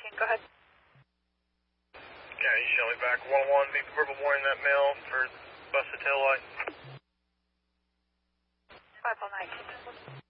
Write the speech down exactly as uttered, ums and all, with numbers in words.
nineteen, go ahead. Yeah, you Shelly back. one one, be verbal warning that mail for busted tail light. five one nineteen.